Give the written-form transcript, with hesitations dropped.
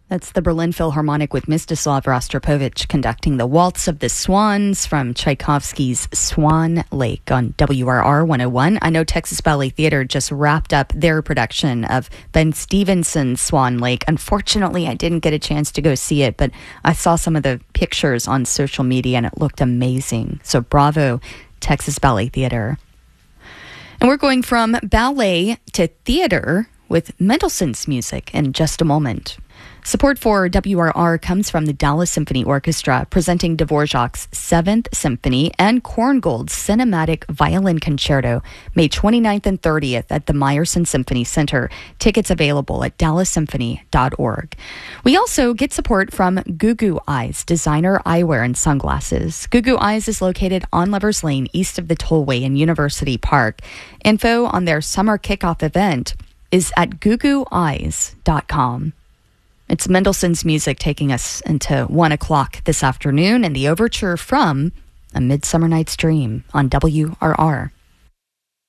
That's the Berlin Philharmonic with Mstislav Rostropovich conducting the Waltz of the Swans from Tchaikovsky's Swan Lake on WRR 101. I know Texas Ballet Theater just wrapped up their production of Ben Stevenson's Swan Lake. Unfortunately, I didn't get a chance to go see it, but I saw some of the pictures on social media and it looked amazing. So bravo, Texas Ballet Theater. And we're going from ballet to theater with Mendelssohn's music in just a moment. Support for WRR comes from the Dallas Symphony Orchestra, presenting Dvorak's 7th Symphony and Korngold's Cinematic Violin Concerto, May 29th and 30th at the Meyerson Symphony Center. Tickets available at dallassymphony.org. We also get support from Gugu Eyes, designer eyewear and sunglasses. Gugu Eyes is located on Lovers Lane, east of the Tollway in University Park. Info on their summer kickoff event is at gugueyes.com. It's Mendelssohn's music taking us into 1 o'clock this afternoon and the overture from A Midsummer Night's Dream on WRR.